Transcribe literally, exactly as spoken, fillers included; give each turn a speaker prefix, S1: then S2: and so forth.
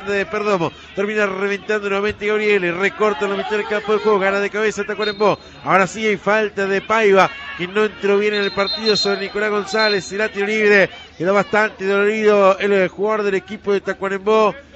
S1: banda de Perdomo. Termina reventando nuevamente Gabriele. Recorta en la mitad del campo de juego. Gana de cabeza Tacuarembó. Ahora sí hay falta de Paiva, que no entró bien en el partido sobre Nicolás González. Será tiro libre. Quedó bastante dolorido el jugador del equipo de Tacuarembó.